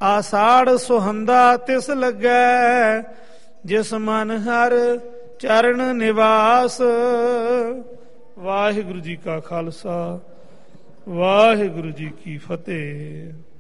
ਆਸਾੜ ਸੁਹੰਦਾ ਤਿਸ ਲੱਗੈ, ਜਿਸ ਮਨ ਹਰ ਚਰਨ ਨਿਵਾਸ। ਵਾਹਿਗੁਰੂ ਜੀ ਕਾ ਖਾਲਸਾ, ਵਾਹਿਗੁਰੂ ਜੀ ਕੀ ਫਤਿਹ।